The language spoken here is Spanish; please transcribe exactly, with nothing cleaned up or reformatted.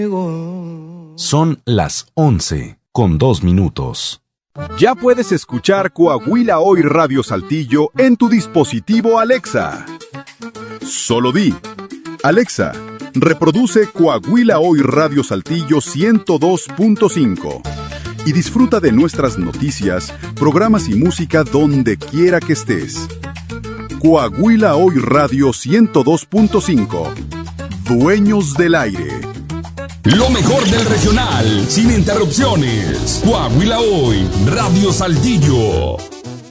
Son las once con dos minutos. Ya puedes escuchar Coahuila Hoy Radio Saltillo en tu dispositivo Alexa. Solo di: Alexa, reproduce Coahuila Hoy Radio Saltillo ciento dos punto cinco y disfruta de nuestras noticias, programas y música donde quiera que estés. Coahuila Hoy Radio ciento dos punto cinco. Dueños del aire. Lo mejor del regional, sin interrupciones. Coahuila Hoy, Radio Saltillo.